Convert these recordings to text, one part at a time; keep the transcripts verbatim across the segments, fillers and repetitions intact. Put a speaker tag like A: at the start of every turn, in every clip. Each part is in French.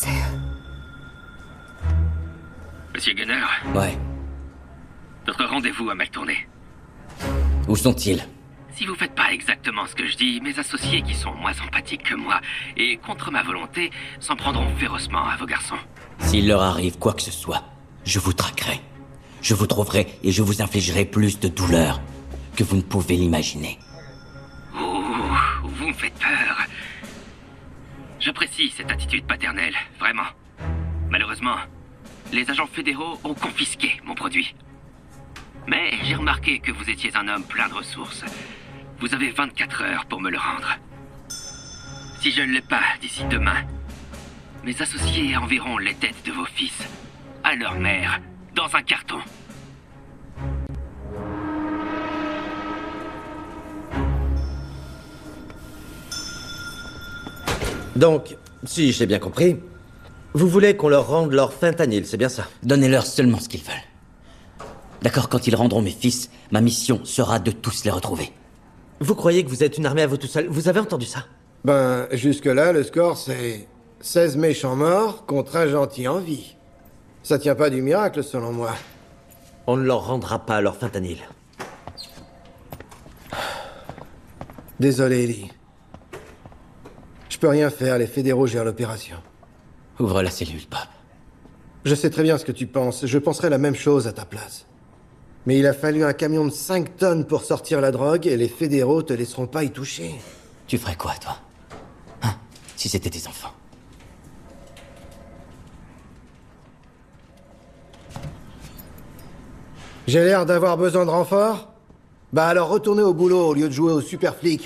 A: C'est...
B: Monsieur Gunner,
C: Ouais.
B: notre rendez-vous a mal tourné.
C: Où sont-ils?
B: Si vous faites pas exactement ce que je dis, mes associés qui sont moins empathiques que moi et contre ma volonté s'en prendront férocement à vos garçons.
C: S'il leur arrive quoi que ce soit, je vous traquerai. Je vous trouverai et je vous infligerai plus de douleur que vous ne pouvez l'imaginer.
B: Ouh, vous me faites peur. J'apprécie cette attitude paternelle, vraiment. Malheureusement, les agents fédéraux ont confisqué mon produit. Mais j'ai remarqué que vous étiez un homme plein de ressources. Vous avez vingt-quatre heures pour me le rendre. Si je ne l'ai pas d'ici demain, mes associés enverront les têtes de vos fils à leur mère dans un carton.
D: Donc, si j'ai bien compris, vous voulez qu'on leur rende leur fentanyl, c'est bien ça?
C: Donnez-leur seulement ce qu'ils veulent. D'accord, quand ils rendront mes fils, ma mission sera de tous les retrouver.
D: Vous croyez que vous êtes une armée à vous tout seul? Vous avez entendu ça?
E: Ben, jusque-là, le score, c'est seize méchants morts contre un gentil en vie. Ça tient pas du miracle, selon moi.
D: On ne leur rendra pas leur fentanyl.
E: Désolé, Ellie. Je peux rien faire, les fédéraux gèrent l'opération.
C: Ouvre la cellule, Bob.
E: Je sais très bien ce que tu penses, je penserais la même chose à ta place. Mais il a fallu un camion de cinq tonnes pour sortir la drogue et les fédéraux te laisseront pas y toucher.
C: Tu ferais quoi, toi? Hein? Si c'était tes enfants.
E: J'ai l'air d'avoir besoin de renfort? Bah alors retournez au boulot au lieu de jouer au super flic.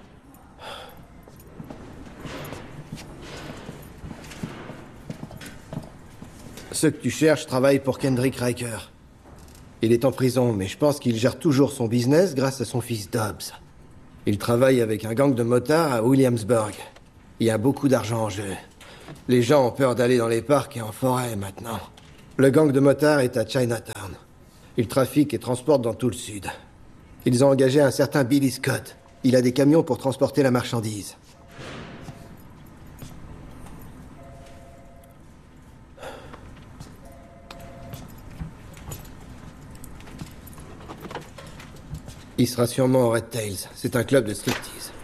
E: Ceux que tu cherches travaillent pour Kendrick Riker. Il est en prison, mais je pense qu'il gère toujours son business grâce à son fils Dobbs. Il travaille avec un gang de motards à Williamsburg. Il y a beaucoup d'argent en jeu. Les gens ont peur d'aller dans les parcs et en forêt maintenant. Le gang de motards est à Chinatown. Ils trafiquent et transportent dans tout le sud. Ils ont engagé un certain Billy Scott. Il a des camions pour transporter la marchandise. Il sera sûrement au Red Tails. C'est un club de striptease.